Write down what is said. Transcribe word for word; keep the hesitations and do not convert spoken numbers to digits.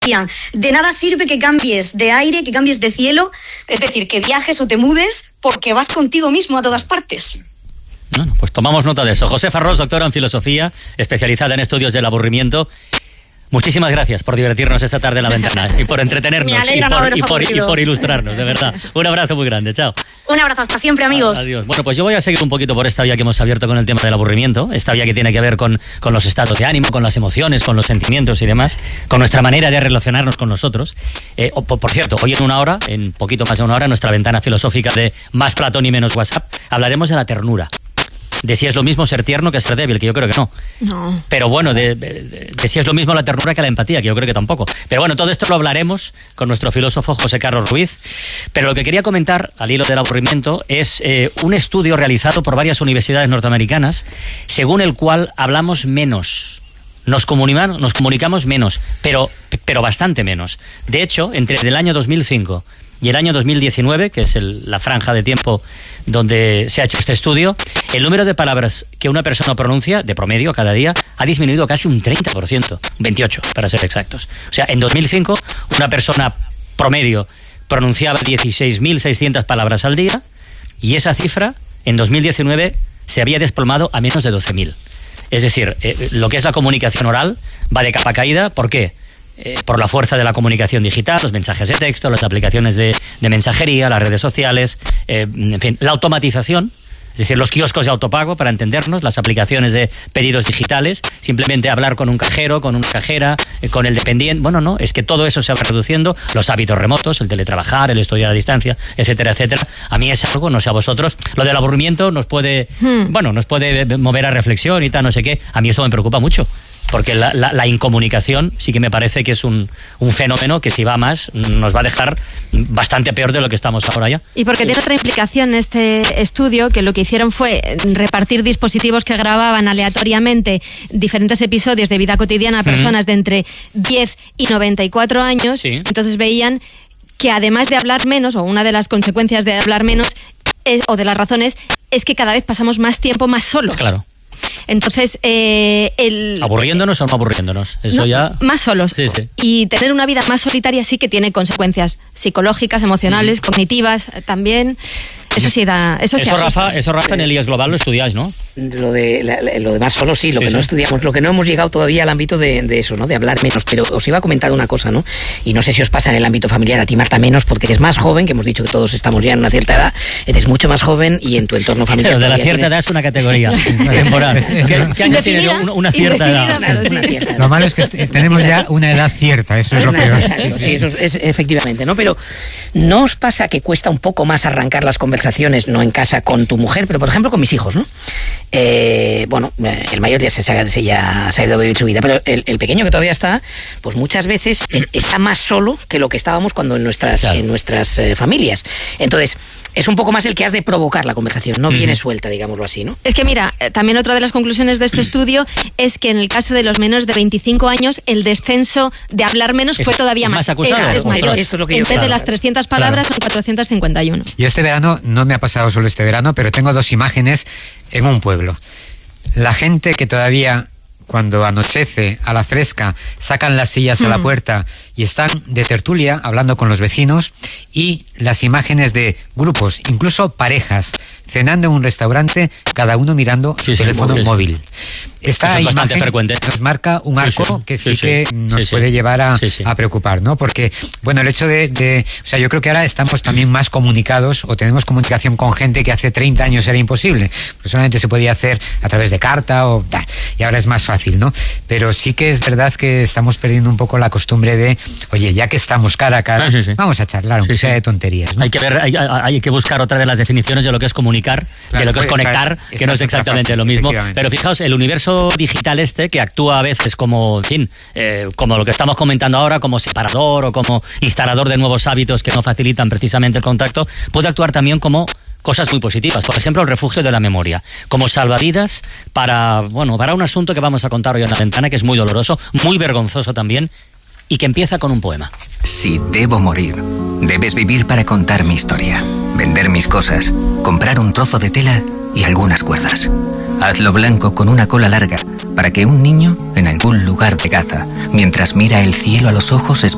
decían, de nada sirve que cambies de aire, que cambies de cielo, es decir, que viajes o te mudes porque vas contigo mismo a todas partes. Bueno, pues tomamos nota de eso. Josefa Ros, doctora en filosofía, especializada en estudios del aburrimiento. Muchísimas gracias por divertirnos esta tarde en La Ventana y por entretenernos y por, y, por, y por ilustrarnos, de verdad. Un abrazo muy grande, chao. Un abrazo, hasta siempre, amigos. Adiós. Bueno, pues yo voy a seguir un poquito por esta vía que hemos abierto con el tema del aburrimiento, esta vía que tiene que ver con, con los estados de ánimo, con las emociones, con los sentimientos y demás, con nuestra manera de relacionarnos con nosotros. Eh, por, por cierto, hoy en una hora, en poquito más de una hora, en nuestra ventana filosófica de Más Platón y Menos WhatsApp, hablaremos de la ternura. De si es lo mismo ser tierno que ser débil, que yo creo que no. No. Pero bueno, de, de, de si es lo mismo la ternura que la empatía, que yo creo que tampoco. Pero bueno, todo esto lo hablaremos con nuestro filósofo José Carlos Ruiz. Pero lo que quería comentar, al hilo del aburrimiento, es eh, un estudio realizado por varias universidades norteamericanas, según el cual hablamos menos. Nos comunicamos, nos comunicamos menos, pero, pero bastante menos. De hecho, entre el año dos mil cinco y el año dos mil diecinueve, que es el, la franja de tiempo donde se ha hecho este estudio, el número de palabras que una persona pronuncia, de promedio, cada día, ha disminuido casi un treinta por ciento, veintiocho para ser exactos. O sea, en dos mil cinco, una persona promedio pronunciaba dieciséis mil seiscientas palabras al día, y esa cifra, en dos mil diecinueve, se había desplomado a menos de doce mil. Es decir, eh, lo que es la comunicación oral va de capa caída. ¿Por qué? Eh, por la fuerza de la comunicación digital, los mensajes de texto, las aplicaciones de, de mensajería, las redes sociales, eh, en fin, la automatización, es decir, los kioscos de autopago, para entendernos, las aplicaciones de pedidos digitales, simplemente hablar con un cajero, con una cajera, eh, con el dependiente. Bueno, no, es que todo eso se va reduciendo, los hábitos remotos, el teletrabajar, el estudiar a distancia, etcétera, etcétera. A mí es algo, no sé a vosotros, lo del aburrimiento nos puede, hmm. bueno, nos puede mover a reflexión y tal, no sé qué. A mí eso me preocupa mucho. Porque la, la, la incomunicación sí que me parece que es un, un fenómeno que, si va más, nos va a dejar bastante peor de lo que estamos ahora ya. Y porque tiene otra implicación este estudio, que lo que hicieron fue repartir dispositivos que grababan aleatoriamente diferentes episodios de vida cotidiana a personas mm. de entre diez y noventa y cuatro años. Sí. Entonces veían que, además de hablar menos, o una de las consecuencias de hablar menos, es, o de las razones, es que cada vez pasamos más tiempo más solos. Claro. Entonces, eh, el... ¿Aburriéndonos o no aburriéndonos? Eso no, ya... Más solos. Sí, sí. Y tener una vida más solitaria sí que tiene consecuencias psicológicas, emocionales, mm. cognitivas también. Eso sí da... Eso, eso, sí Rafa, eso, Rafa, en el I E S Global lo estudiáis, ¿no? Lo de, la, lo de más solo sí, lo sí, que sí. no estudiamos, lo que no hemos llegado todavía al ámbito de, de eso, ¿no? De hablar menos. Pero os iba a comentar una cosa, ¿no? Y no sé si os pasa en el ámbito familiar, a ti, Marta, menos, porque eres más joven, que hemos dicho que todos estamos ya en una cierta edad, eres mucho más joven y en tu entorno familiar... Pero de la cierta tienes... edad es una categoría temporal. ¿Qué, qué año tienes? Una, una cierta edad. Claro, sí. Una cierta edad. Lo malo es que tenemos ya una edad cierta, eso es lo peor. Exacto, sí, eso es, es efectivamente, ¿no? Pero ¿no os pasa que cuesta un poco más arrancar las conversaciones, no en casa con tu mujer, pero por ejemplo con mis hijos, ¿no? Eh, bueno, el mayor ya se, se, ya se ha ido a vivir su vida, pero el, el pequeño, que todavía está, pues muchas veces eh, está más solo que lo que estábamos cuando en nuestras, claro. en nuestras eh, familias. Entonces, es un poco más el que has de provocar la conversación, no uh-huh. viene suelta, digámoslo así, ¿no? Es que mira, también otra de las conclusiones de este estudio es que en el caso de los menores de veinticinco años, el descenso de hablar menos es, fue todavía es más, más acusado. Es, es mayor. Esto es lo que en yo, vez claro, de las trescientas palabras, claro. son cuatrocientas cincuenta y uno. Y este verano, no me ha pasado solo este verano, pero tengo dos imágenes en un pueblo. La gente que todavía, cuando anochece a la fresca, sacan las sillas mm. a la puerta y están de tertulia hablando con los vecinos, y las imágenes de grupos, incluso parejas, cenando en un restaurante, cada uno mirando sí, su sí, teléfono sí, móvil. Esta es bastante frecuente. Nos marca un arco sí, sí, que sí, sí que sí, nos sí, puede sí. llevar a, sí, sí. a preocupar, ¿no? Porque, bueno, el hecho de, de... O sea, yo creo que ahora estamos también más comunicados, o tenemos comunicación con gente que hace treinta años era imposible. Pues solamente se podía hacer a través de carta o tal, y ahora es más fácil, ¿no? Pero sí que es verdad que estamos perdiendo un poco la costumbre de, oye, ya que estamos cara a cara, sí, sí. vamos a charlar, aunque sí, sea sí. de tonterías, ¿no? Hay que ver, hay, hay que buscar otra de las definiciones de lo que es comunicar, claro, de lo que es conectar, estar, que no es exactamente lo mismo. Pero fijaos, el universo digital este, que actúa a veces como, en fin, eh, como lo que estamos comentando ahora, como separador o como instalador de nuevos hábitos que no facilitan precisamente el contacto, puede actuar también como cosas muy positivas. Por ejemplo, el refugio de la memoria, como salvavidas para, bueno, para un asunto que vamos a contar hoy en La Ventana, que es muy doloroso, muy vergonzoso también, y que empieza con un poema. Si debo morir, debes vivir para contar mi historia, vender mis cosas, comprar un trozo de tela y algunas cuerdas. Hazlo blanco con una cola larga, para que un niño, en algún lugar de Gaza, mientras mira el cielo a los ojos,